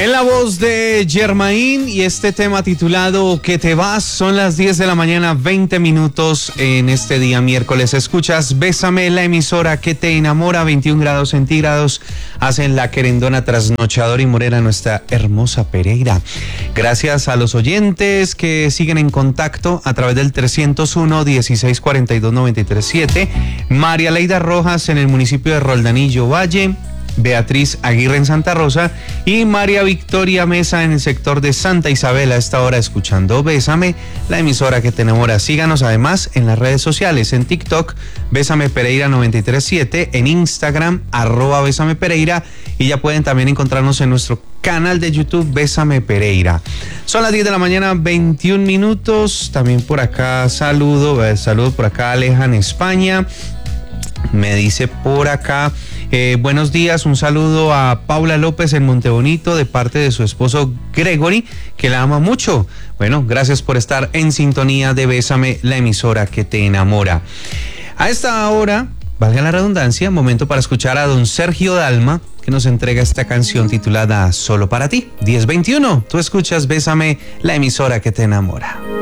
En la voz de Germain y este tema titulado Que te vas, son las 10 de la mañana, 20 minutos en este día miércoles. Escuchas Bésame, la emisora que te enamora, 21 grados centígrados, hacen la querendona trasnochadora y morena nuestra hermosa Pereira. Gracias a los oyentes que siguen en contacto a través del 301-1642-937. María Leida Rojas en el municipio de Roldanillo Valle. Beatriz Aguirre en Santa Rosa y María Victoria Mesa en el sector de Santa Isabel a esta hora escuchando Bésame, la emisora que te enamora. Síganos además en las redes sociales, en TikTok, Bésame Pereira 937, en Instagram, @Bésame Pereira, y ya pueden también encontrarnos en nuestro canal de YouTube Bésame Pereira. Son las 10 de la mañana, 21 minutos. También por acá saludo por acá Aleja en España. Me dice por acá, buenos días, un saludo a Paula López en Montebonito de parte de su esposo Gregory, que la ama mucho. Bueno, gracias por estar en sintonía de Bésame, la emisora que te enamora. A esta hora, valga la redundancia, momento para escuchar a don Sergio Dalma, que nos entrega esta canción titulada Solo para ti. 10:21, tú escuchas Bésame, la emisora que te enamora.